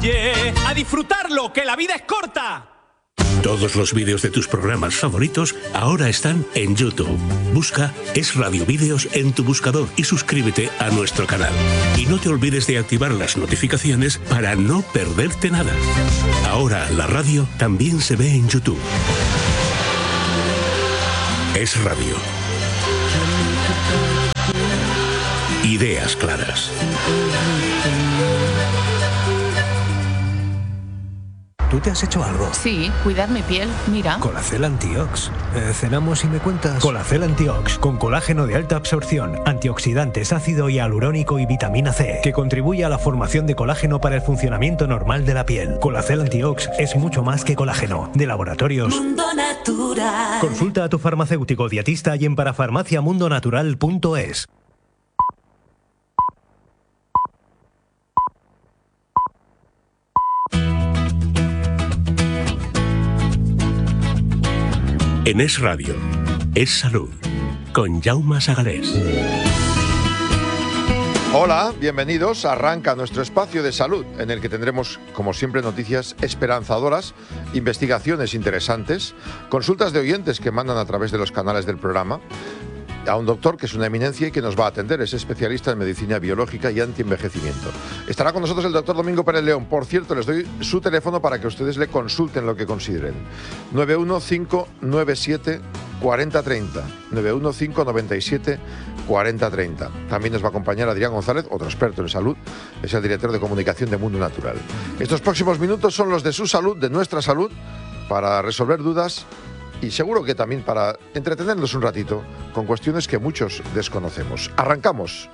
Oye, a disfrutarlo, que la vida es corta. Todos los vídeos de tus programas favoritos ahora están en YouTube. Busca Es Radio Vídeos en tu buscador y suscríbete a nuestro canal. Y no te olvides de activar las notificaciones para no perderte nada. Ahora la radio también se ve en YouTube. Es Radio. Ideas claras. ¿Tú te has hecho algo? Sí, cuidar mi piel, mira. Colacel Antiox. Cenamos y me cuentas. Colacel Antiox, con colágeno de alta absorción, antioxidantes, ácido hialurónico y vitamina C, que contribuye a la formación de colágeno para el funcionamiento normal de la piel. Colacel Antiox es mucho más que colágeno. De Laboratorios Mundo Natural. Consulta a tu farmacéutico dietista y en parafarmaciamundonatural.es. En Es Radio, Es Salud, con Jaume Sagalés. Hola, bienvenidos. Arranca nuestro espacio de salud, en el que tendremos, como siempre, noticias esperanzadoras, investigaciones interesantes, consultas de oyentes que mandan a través de los canales del programa, a un doctor que es una eminencia y que nos va a atender. Es especialista en medicina biológica y antienvejecimiento. Estará con nosotros el doctor Domingo Pérez León. Por cierto, les doy su teléfono para que ustedes le consulten lo que consideren. 91597 4030. 91597 4030. También nos va a acompañar Adrián González, otro experto en salud. Es el director de comunicación de Mundo Natural. Estos próximos minutos son los de su salud, de nuestra salud, para resolver dudas y seguro que también para entretenernos un ratito con cuestiones que muchos desconocemos. Arrancamos.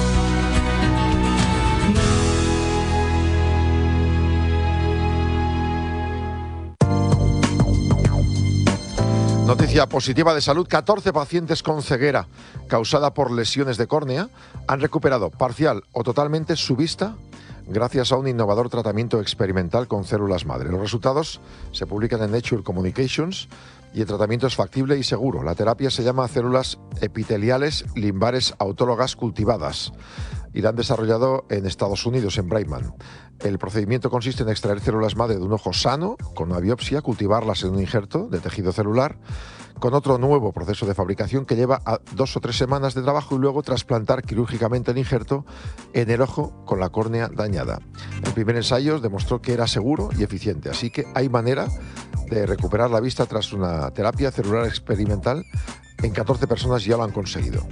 Noticia positiva de salud: 14 pacientes con ceguera causada por lesiones de córnea han recuperado parcial o totalmente su vista gracias a un innovador tratamiento experimental con células madre. Los resultados se publican en Nature Communications y el tratamiento es factible y seguro. La terapia se llama células epiteliales limbares autólogas cultivadas y la han desarrollado en Estados Unidos, en Brigham. El procedimiento consiste en extraer células madre de un ojo sano con una biopsia, cultivarlas en un injerto de tejido celular con otro nuevo proceso de fabricación que lleva a 2 o 3 semanas de trabajo y luego trasplantar quirúrgicamente el injerto en el ojo con la córnea dañada. El primer ensayo demostró que era seguro y eficiente, así que hay manera de recuperar la vista tras una terapia celular experimental. En 14 personas ya lo han conseguido.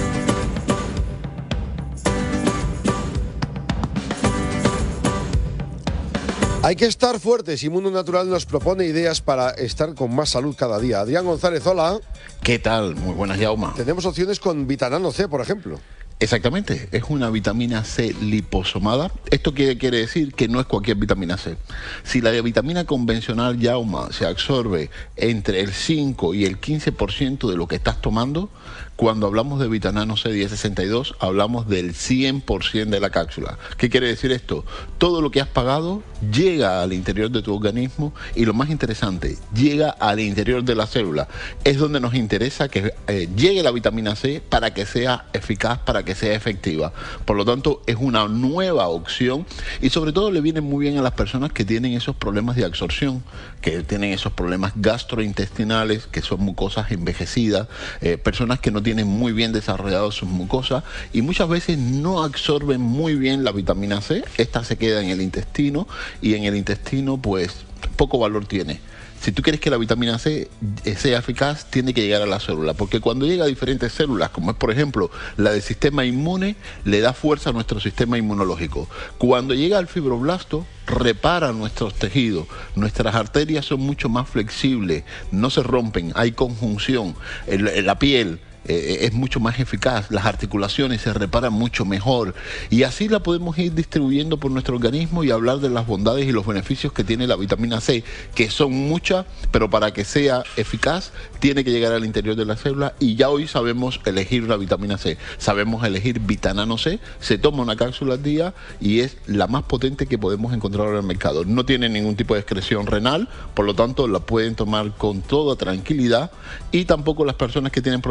Hay que estar fuertes y Mundo Natural nos propone ideas para estar con más salud cada día. Adrián González, hola. ¿Qué tal? Muy buenas, Jaume. Tenemos opciones con vitamina C, por ejemplo. Exactamente, es una vitamina C liposomada. ¿Esto qué quiere decir? Que no es cualquier vitamina C. Si la vitamina convencional, Jaume, se absorbe entre el 5 y el 15% de lo que estás tomando, cuando hablamos de vitamina C 1062, hablamos del 100% de la cápsula. ¿Qué quiere decir esto? Todo lo que has pagado llega al interior de tu organismo y lo más interesante, llega al interior de la célula. Es donde nos interesa que llegue la vitamina C para que sea eficaz, para que sea efectiva. Por lo tanto, es una nueva opción y sobre todo le viene muy bien a las personas que tienen esos problemas de absorción, que tienen esos problemas gastrointestinales, que son mucosas envejecidas, personas que no tienen muy bien desarrollado sus mucosas y muchas veces no absorben muy bien la vitamina C. Esta se queda en el intestino y en el intestino pues poco valor tiene. Si tú quieres que la vitamina C sea eficaz, tiene que llegar a la célula, porque cuando llega a diferentes células, como es por ejemplo la del sistema inmune, le da fuerza a nuestro sistema inmunológico. Cuando llega al fibroblasto, repara nuestros tejidos, nuestras arterias son mucho más flexibles, no se rompen, hay conjunción, la piel es mucho más eficaz, las articulaciones se reparan mucho mejor y así la podemos ir distribuyendo por nuestro organismo y hablar de las bondades y los beneficios que tiene la vitamina C, que son muchas, pero para que sea eficaz tiene que llegar al interior de la célula y ya hoy sabemos elegir la vitamina C, sabemos elegir vitamina C, se toma una cápsula al día y es la más potente que podemos encontrar en el mercado. No tiene ningún tipo de excreción renal, por lo tanto la pueden tomar con toda tranquilidad y tampoco las personas que tienen problemas estomacales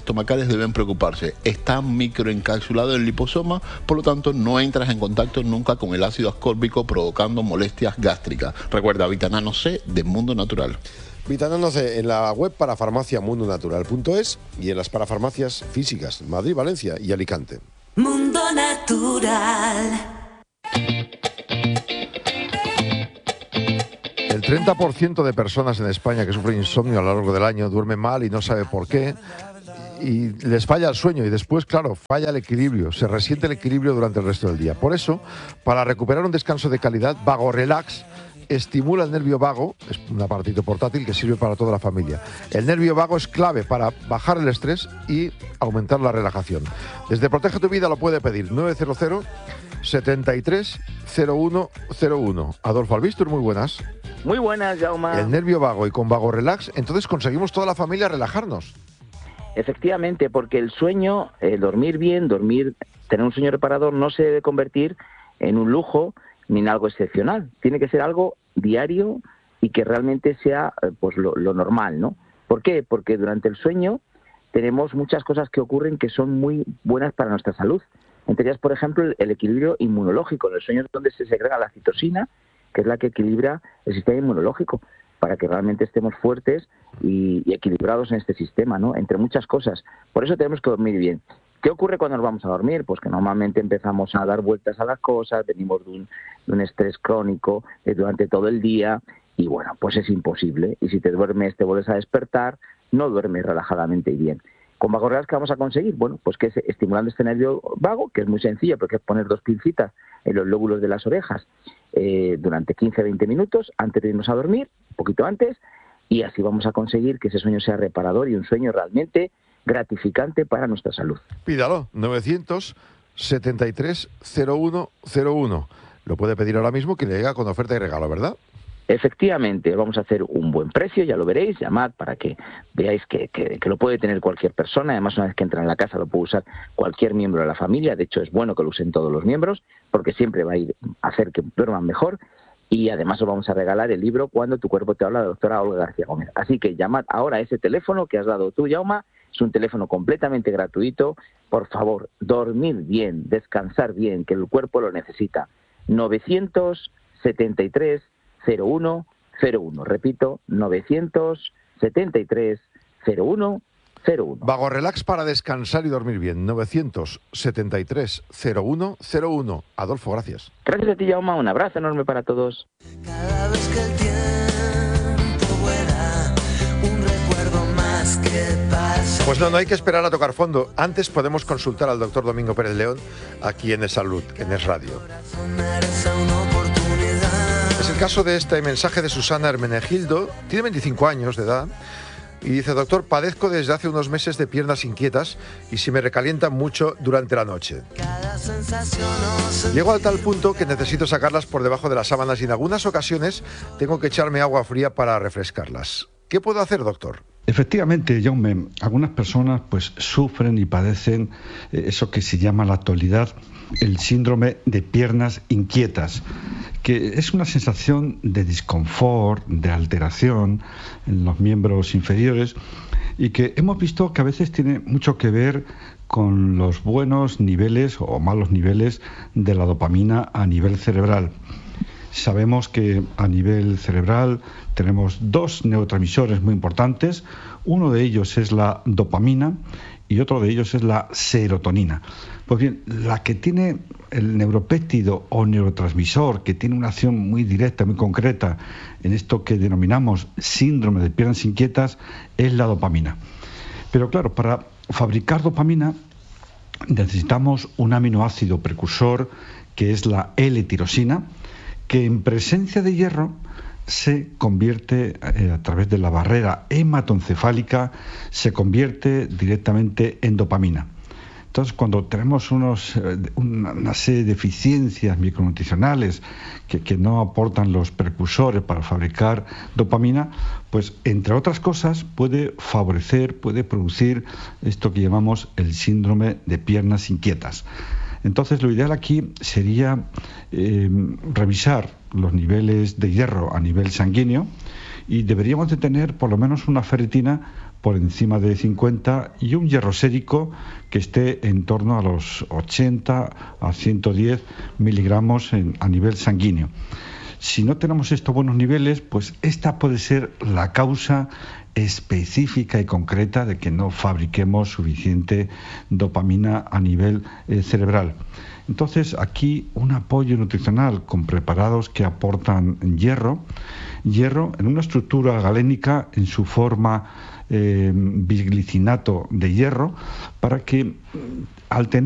estomacales deben preocuparse. Está microencapsulado en el liposoma, por lo tanto no entras en contacto nunca con el ácido ascórbico provocando molestias gástricas. Recuerda, Vitanano C de Mundo Natural. Vitanano C en la web parafarmaciamundonatural.es y en las parafarmacias físicas, Madrid, Valencia y Alicante. Mundo Natural. El 30% de personas en España que sufren insomnio a lo largo del año duermen mal y no sabe por qué. Y les falla el sueño y después, claro, falla el equilibrio, se resiente el equilibrio durante el resto del día. Por eso, para recuperar un descanso de calidad, Vago Relax estimula el nervio vago, es un aparatito portátil que sirve para toda la familia. El nervio vago es clave para bajar el estrés y aumentar la relajación. Desde Protege tu Vida lo puede pedir 900 73 0101. Adolfo Albistur, muy buenas. Muy buenas, Jaume. El nervio vago y con Vago Relax, entonces conseguimos toda la familia relajarnos. Efectivamente, porque el sueño, dormir bien, tener un sueño reparador no se debe convertir en un lujo ni en algo excepcional. Tiene que ser algo diario y que realmente sea pues lo normal, ¿no? ¿Por qué? Porque durante el sueño tenemos muchas cosas que ocurren que son muy buenas para nuestra salud. Entre ellas, por ejemplo, el equilibrio inmunológico. En el sueño es donde se segrega la citosina, que es la que equilibra el sistema inmunológico, para que realmente estemos fuertes y equilibrados en este sistema, ¿no? Entre muchas cosas. Por eso tenemos que dormir bien. ¿Qué ocurre cuando nos vamos a dormir? Pues que normalmente empezamos a dar vueltas a las cosas, venimos de un estrés crónico durante todo el día y bueno, pues es imposible. Y si te duermes, te vuelves a despertar, no duermes relajadamente y bien. ¿Con Vago Relax qué vamos a conseguir? Bueno, pues que es estimulando este nervio vago, que es muy sencillo, porque es poner 2 pincitas en los lóbulos de las orejas durante 15-20 minutos antes de irnos a dormir, un poquito antes, y así vamos a conseguir que ese sueño sea reparador y un sueño realmente gratificante para nuestra salud. Pídalo, 900 73 0101. Lo puede pedir ahora mismo que le llega con oferta y regalo, ¿verdad? Efectivamente, vamos a hacer un buen precio, ya lo veréis, llamad para que veáis que lo puede tener cualquier persona. Además, una vez que entra en la casa lo puede usar cualquier miembro de la familia. De hecho, es bueno que lo usen todos los miembros porque siempre va a ir a hacer que duerman mejor. Y además os vamos a regalar el libro Cuando tu cuerpo te habla, de la doctora Olga García Gómez. Así que llamad ahora a ese teléfono que has dado tú, Jaume. Es un teléfono completamente gratuito. Por favor, dormir bien, descansar bien, que el cuerpo lo necesita. 973 0101. Repito, 973 0101. Vago Relax para descansar y dormir bien. 973 0101. Adolfo, gracias. Gracias a ti, Jaume. Un abrazo enorme para todos. Cada vez que el tiempo vuela, un recuerdo más que pasa. Pues no hay que esperar a tocar fondo. Antes podemos consultar al doctor Domingo Pérez León aquí en Es Salud, en Es Radio. Es el caso de este mensaje de Susana Hermenegildo. Tiene 25 años de edad. Y dice: doctor, padezco desde hace unos meses de piernas inquietas y se me recalientan mucho durante la noche. Llego a tal punto que necesito sacarlas por debajo de las sábanas y en algunas ocasiones tengo que echarme agua fría para refrescarlas. ¿Qué puedo hacer, doctor? Efectivamente, Jaume, algunas personas pues sufren y padecen eso que se llama en la actualidad el síndrome de piernas inquietas, que es una sensación de disconfort, de alteración en los miembros inferiores y que hemos visto que a veces tiene mucho que ver con los buenos niveles o malos niveles de la dopamina a nivel cerebral. Sabemos que a nivel cerebral tenemos 2 neurotransmisores muy importantes. Uno de ellos es la dopamina y otro de ellos es la serotonina. Pues bien, la que tiene el neuropéptido o neurotransmisor, que tiene una acción muy directa, muy concreta en esto que denominamos síndrome de piernas inquietas, es la dopamina. Pero claro, para fabricar dopamina necesitamos un aminoácido precursor que es la L-tirosina, que en presencia de hierro se convierte a través de la barrera hematoencefálica, se convierte directamente en dopamina. Entonces, cuando tenemos una serie de deficiencias micronutricionales que no aportan los precursores para fabricar dopamina, pues entre otras cosas puede producir esto que llamamos el síndrome de piernas inquietas. Entonces, lo ideal aquí sería revisar los niveles de hierro a nivel sanguíneo y deberíamos de tener por lo menos una ferritina por encima de 50 y un hierro sérico que esté en torno a los 80 a 110 miligramos a nivel sanguíneo. Si no tenemos estos buenos niveles, pues esta puede ser la causa específica y concreta de que no fabriquemos suficiente dopamina a nivel cerebral. Entonces, aquí un apoyo nutricional con preparados que aportan hierro en una estructura galénica en su forma bisglicinato de hierro, para que al tener